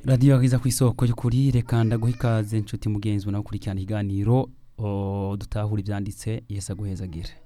radiyo agiza ku isoko y'ukuri reka ndaguha ikaze inshuti mugenzi nawe ukurikirana ikiganiro dutahura ibyanditse Yesu aguhezagire.